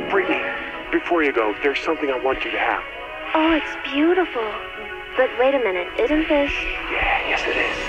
Brittany, before you go, there's something I want you to have. Oh, it's beautiful. But wait a minute, isn't this... Yeah, yes it is.